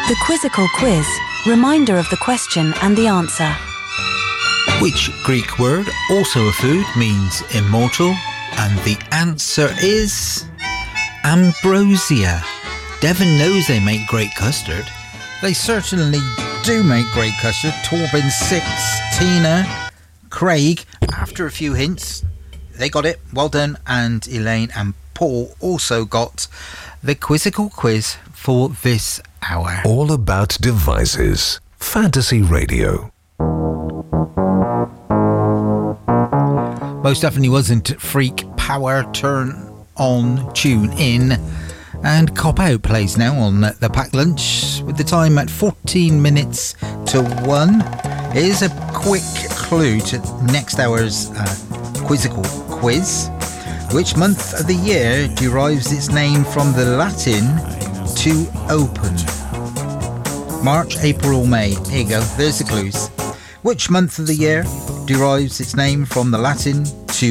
The Quizzical Quiz. Reminder of the question and the answer. Which Greek word, also a food, means immortal? And the answer is ambrosia. Devon knows they make great custard. They certainly do make great custard. Torben 6, Tina, Craig, after a few hints, they got it. Well done. And Elaine and Paul also got the Quizzical Quiz for this hour. All about devices. Fantasy Radio. Most definitely wasn't Freak Power. Turn on, tune in. And Cop Out plays now on the Pack Lunch with the time at 14 minutes to 1. Here's a quick clue to next hour's Quizzical Quiz. Which month of the year derives its name from the Latin to open? March, April or May? Here you go, there's the clues. Which month of the year derives its name from the Latin